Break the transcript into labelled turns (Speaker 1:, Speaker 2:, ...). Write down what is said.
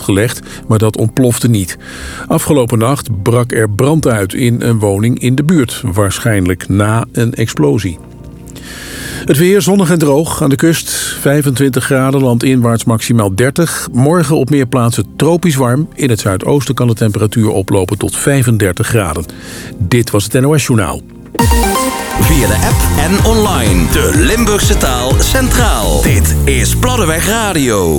Speaker 1: gelegd, maar dat ontplofte niet. Afgelopen nacht brak er brand uit in een woning in de buurt, waarschijnlijk na een explosie. Het weer zonnig en droog. Aan de kust 25 graden, landinwaarts maximaal 30. Morgen op meer plaatsen tropisch warm. In het zuidoosten kan de temperatuur oplopen tot 35 graden. Dit was het NOS Journaal.
Speaker 2: Via de app en online. De Limburgse taal centraal. Dit is Platteweg Radio.